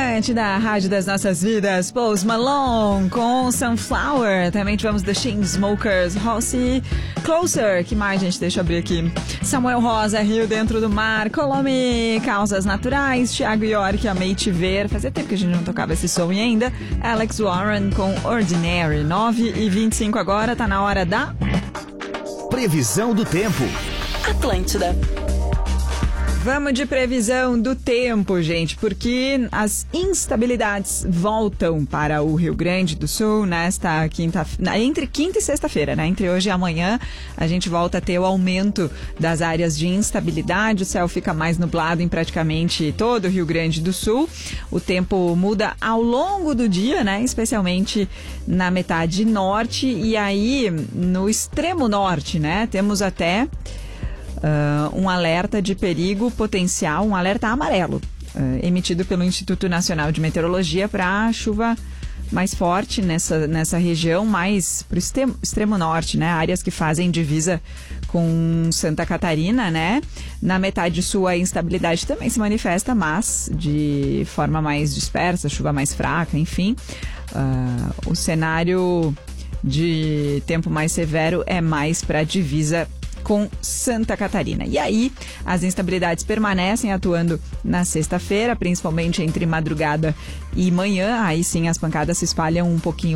Atlântida, a rádio das nossas vidas. Post Malone com Sunflower. Também tivemos The Chainsmokers, Halsey, Closer. Que mais, gente? Deixa eu abrir aqui. Samuel Rosa, Rio Dentro do Mar, Colomé, Causas Naturais, Thiago York, Amei Te Ver. Fazia tempo que a gente não tocava esse som e ainda. Alex Warren com Ordinary. 9h25 agora, tá na hora da... Previsão do tempo. Atlântida. Vamos de previsão do tempo, gente, porque as instabilidades voltam para o Rio Grande do Sul nesta entre quinta e sexta-feira, né? Entre hoje e amanhã, a gente volta a ter o aumento das áreas de instabilidade, o céu fica mais nublado em praticamente todo o Rio Grande do Sul. O tempo muda ao longo do dia, né? Especialmente na metade norte e aí no extremo norte, né? Temos até... um alerta de perigo potencial, um alerta amarelo, emitido pelo Instituto Nacional de Meteorologia para chuva mais forte nessa região, mais para o extremo norte, né? Áreas que fazem divisa com Santa Catarina, né? Na metade sul a instabilidade também se manifesta, mas de forma mais dispersa, chuva mais fraca, enfim. O cenário de tempo mais severo é mais para a divisa com Santa Catarina. E aí, as instabilidades permanecem atuando na sexta-feira, principalmente entre madrugada e manhã. Aí sim, as pancadas se espalham um pouquinho